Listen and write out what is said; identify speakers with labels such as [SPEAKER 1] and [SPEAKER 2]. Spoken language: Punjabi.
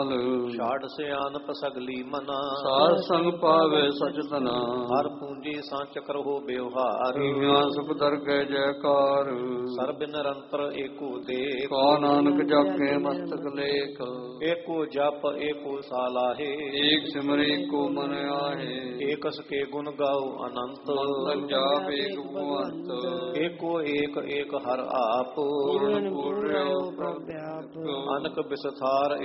[SPEAKER 1] ਛਾੜ ਸਿਆਨਪ ਸਗਲੀ ਮਨਾ,
[SPEAKER 2] ਸਾਧ ਸੰਗ ਪਾਵੇ ਸਚਤਨਾ।
[SPEAKER 1] ਹਰ ਪੂੰਜੀ ਸਾਂਚ ਕਰਹੁ ਬਿਵਹਾਰ,
[SPEAKER 2] ਸੁਖ ਦਰਗਹਿ ਜੈਕਾਰ।
[SPEAKER 1] ਸਰਬ ਨਿਰੰਤਰ ਏਕੋ ਦੇਖ,
[SPEAKER 2] ਕਾ ਨਾਨਕ ਜਾਪੇ ਮਸਤਕ ਲੇਖ।
[SPEAKER 1] ਏਕੋ ਜਪ ਏਕੋ ਸਾਲਾਹੇ,
[SPEAKER 2] ਏਕ ਸਿਮਰਿ ਏਕੋ ਮਨ ਆਹੇ।
[SPEAKER 1] ਏਕਸ ਕੇ ਗੁਣ ਗਾਉ ਅਨੰਤ,
[SPEAKER 2] ਮੰਤਨ ਜਾਪ ਏਕ ਭਗਵੰਤ।
[SPEAKER 1] ਏਕੋ ਏਕ ਏਕ ਹਰ ਆਪ,
[SPEAKER 2] ਪੂਰਨ ਪੂਰਨ
[SPEAKER 3] ਪ੍ਰਭ ਆਪ।
[SPEAKER 1] ਅਨਕ ਬਿਸਥਾਰ